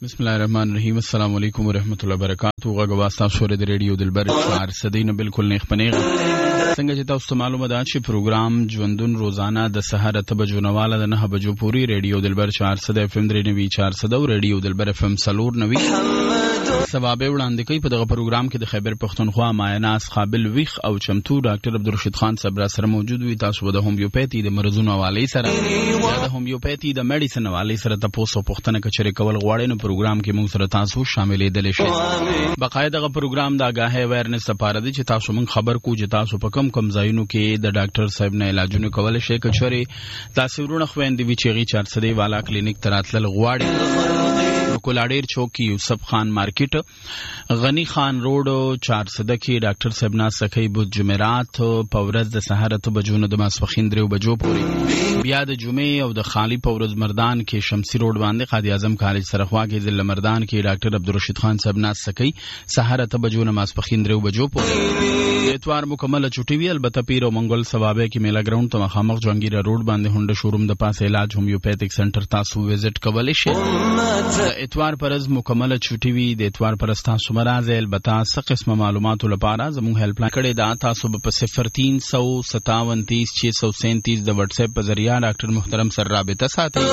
بسم الله الرحمن الرحیم. السلام علیکم ورحمۃ اللہ وبرکاتہ. غواستا شورې د ریډیو دلبر 4 نه بالکل نه خپنیغ څنګه چې تاسو معلومه ده چې پروګرام ژوندون روزانه د سحر 8 بجو نواله د 9 بجو پوری ریډیو دلبر 400 اف ام 93 400 او ریډیو دلبر اف ام 390 سبابه وړاندې کوي. په دغه پروګرام کې د خیبر پښتونخوا مایناس قابل ویخ او چمتو ډاکټر عبدالرشید خان صاحب را سره موجود وي. تاسو د هومیوپیتي د مرزونو حواله سره یا د هومیوپیتي د میډیسن حواله سره تاسو پوښتنه کچري کول غواړئ نو پروګرام کې موږ سره تاسو شاملې دي شئ. باقاعده غو پروګرام دا غاهه اویرنس لپاره دي چې تاسو موږ خبر کو چې تاسو په کم ځایونو کې د ډاکټر صاحب نه علاجونه کول شي. کچري تاسو ورونه خويندې وی چېږي 400 والا کلینیک تراتل غواړي. کولاډیر چوکي یوسف خان مارکیټ غنی خان روډ 400 کې ډاکټر صاحب ناس سکی بود جمعرات په ورځ د سحر 8 بجو نه د ماسپخین 3 بجو پورې بیا د جمعې او د خالی په ورځ مردان کې شمسی روډ باندې قاضي اعظم کالج سرخوا کې ضلع مردان کې ډاکټر عبدالرشید خان صاحب ناس سکی سحر 8 بجو نه ماسپخین 3 بجو پورې اتوار مکمل چټي وی. البته پیر او منګل ثوابه کې میلا ګراوند ته مخامخ جوانګیره روډ باندې هونډه شوروم د پاسه علاج هومیوپیتیک سنټر تاسو وزټ کولای شئ. اتوار پرز مکمل چټي وی د اتوار پرستا سمرازه. البته څه قسمه معلوماتو لپاره زموږ هیلپ لاین کړي دا تاسو په 0357 637 د واتس اپ په ذریعہ ډاکټر محترم سره رابطه ساتي.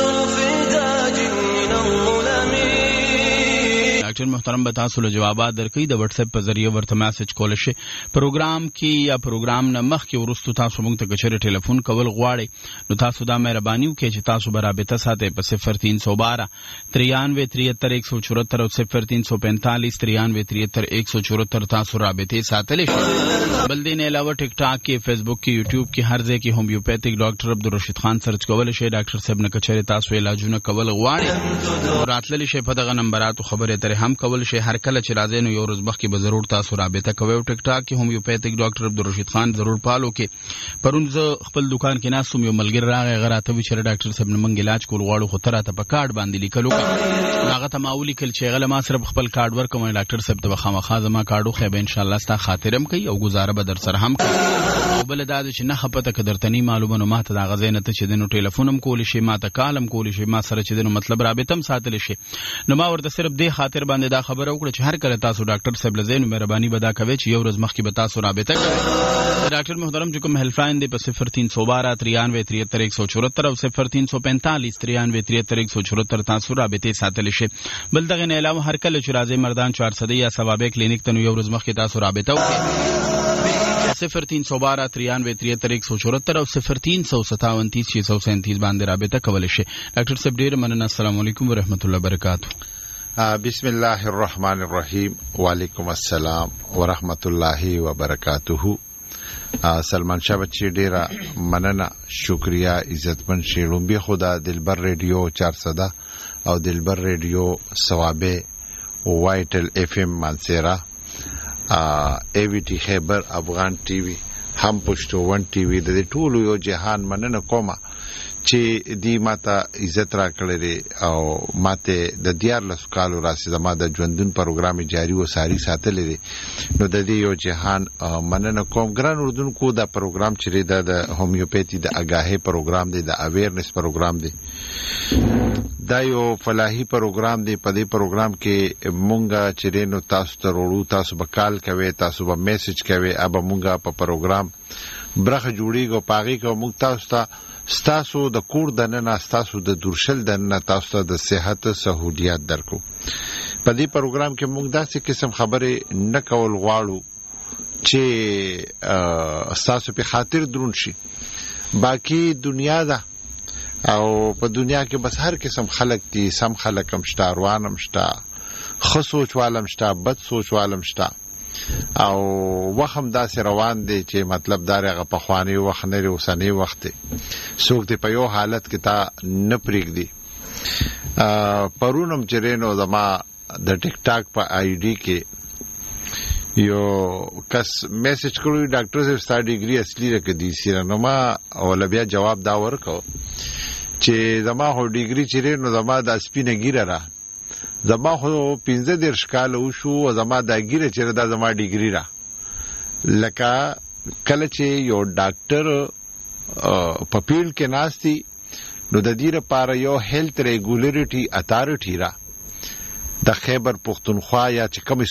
ډاکټر محترم به تاسو له جوابات درکړي د واتس اپ په ذریعہ ورته میسج کول شي. پروګرام کې یا پروګرام نه مخکې ورستو تاسو موږ ته کچره ټلیفون کول غواړئ نو تاسو دا مهرباني وکړئ چې تاسو به رابطه ساتئ په 0312 93 174 او 0345 93 174 تاسو رابطه ساتلی شئ. بل دین علاوه ټیک ټاک کې فیسبوک کې یوټیوب کې هر ځای کې هومیوپیتیک ډاکټر عبدالرشید خان سرچ کول شي. ډاکټر صاحب نه کچره تاسو علاجونه کول غواړئ راتللی شي په دغه نمبراتو خبره تر هم کول شي. هر کله چې راځي نو یو ورځ مخکې به ضرور تاسو رابطه کوئ. ټیک ټاک کې هومیوپیتیک ډاکټر عبدالرشید خان ضرور پالو کې پرون زه خپل دکان کې ناسوم یو ملګری راغی غراته وی چې ډاکټر صاحب نه منګ علاج کول غواړو خو تر ته په کارت باندې لیکلو هغه ته ماولی کل چې غل ما سره خپل کارت ورکوم ډاکټر صاحب ته خامخا زما کارت خو به ان شاء الله ستا خاطرم کوي او گزاره به در سره هم کوي. بل دا چې نه خپته کدرتنی معلومه ما ته دا غزینه ته چې دنو ټلیفونم کول شي ما ته کالم کول شي ما سره چې دنو مطلب رابطه هم ساتل شي. نو ما ورته صرف دې خاطر باندې دا خبره وکړه چې هر کله تاسو ډاکټر صاحب لزین مهرباني ودا کوي چې یو ورځ مخکې به تاسو رابطه کوئ. ډاکټر محترم چې کوم هیلپ لاین دی په 0312 93 174 او 0345 93 174 تاسو رابطه ساتل شي. بل دغه نه علاوه هر کله چې راځي مردان 400 یا ثوابه کلینیک ته یو ورځ مخکې تاسو رابطه وکړئ. 0312 93 174 او 0357 637 باندې رابطه کول شي. ډاکټر صاحب ډیر مننه. السلام علیکم ورحمۃ اللہ وبرکاتہ. بسم الله الرحمن الرحیم. وعلیکم السلام ورحمۃ اللہ وبرکاتہ. سلمان شاه بچی ډیره مننه شکریا عزتمن شیلوم به خدا دلبر ریډیو 400 او دلبر ریډیو ثوابه وایټل اف ام مانسیرا ای وی ټی خیبر افغان ټي وي هم پښتو ون ټي وي د ټولو یو جهان مننه کومه چې دی ماته عزت را کړی او ماته د 14 کالو راسي زما د ژوندون پروګرام جاری و ساری ساتلې دي نو د دې یو جهان مننه کوم. ګران اردوونکو دا پروګرام چې د هومیوپیتي د اگاهي پروګرام دی د اویرنس پروګرام دی دا یو فلاحي پروګرام دی. په دې پروګرام کې مونږه چې نو تاسو ته وروړو تاسو به کال کوي تاسو به میسج کوي اب مونږه په پروګرام برخه جوړیږي پاغي کو مونږ تاسو ته ستاسو د کور د نن ستاسو د درشل د نن تاسو ته د صحت سہولیات درکو. په دې پروګرام کې موږ داسې قسم خبرې نه کول غواړو چې ستاسو په خاطر درون شي. باقی دنیا ده او په دنیا کې بس هر قسم خلق دي. سم خلق هم شته روان هم شته ښه سوچ والم شته بد سوچ والم شته او وخم داسې روان دی چې مطلب دارغه په خواني وخت نه اوسنی وخت څوک دی په یو حالت کې تا نه پریږدي. پرونم چرینو زما د ټیک ټاک په آی ډی کې یو کس میسج کړو ډاکټر صاحب ستا ډیګري اصلي راکدي سره نو ما اول بیا جواب دا ورکو چې زما هو ډیګري چرینو زما د سپینه ګیره را زما خو 15 کال وشو او زما دا ګیره چې دا زما ډیګري را لکه کله چې یو ډاکټر په پیل کې ناشتي نو د دې لپاره یو هیلث ریګولیټی اتارټی را د خیبر پختونخوا یا چې کوم